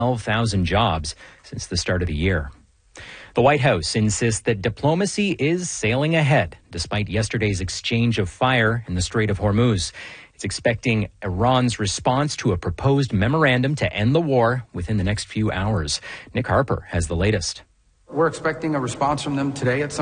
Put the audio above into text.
12,000 jobs since the start of the year. The White House insists that diplomacy is sailing ahead, despite yesterday's exchange of fire in the Strait of Hormuz. It's expecting Iran's response to a proposed memorandum to end the war within the next few hours. Nick Harper has the latest. We're expecting a response from them today at some